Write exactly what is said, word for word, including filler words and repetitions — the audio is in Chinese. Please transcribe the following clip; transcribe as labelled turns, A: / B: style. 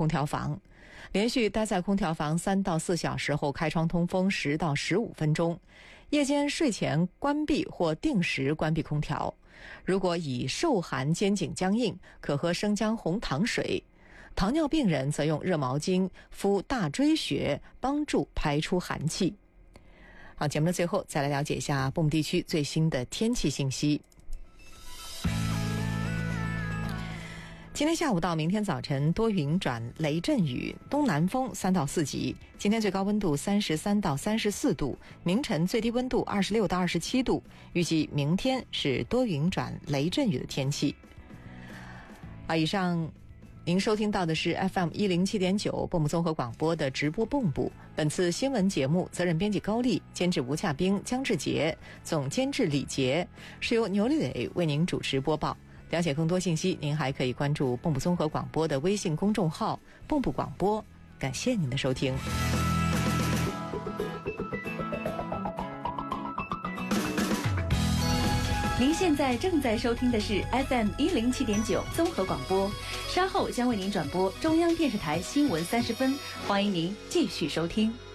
A: 空调房。连续待在空调房三到四小时后开窗通风十到十五分钟，夜间睡前关闭或定时关闭空调。如果已受寒肩颈僵硬，可喝生姜红糖水。糖尿病人则用热毛巾敷大椎穴，帮助排出寒气。好，节目的最后再来了解一下布姆地区最新的天气信息。今天下午到明天早晨多云转雷阵雨，东南风三到四级。今天最高温度三十三到三十四度，明晨最低温度二十六到二十七度。预计明天是多云转雷阵雨的天气。啊，以上您收听到的是 F M 一零七点九 蹦布综合广播的直播蹦布。本次新闻节目责任编辑高丽，监制吴洽冰、姜志杰，总监制李杰，是由牛丽磊为您主持播报。了解更多信息，您还可以关注蹦布综合广播的微信公众号蹦布广播。感谢您的收听。
B: 您现在正在收听的是 F M 一零七点九 综合广播，稍后将为您转播中央电视台新闻三十分，欢迎您继续收听。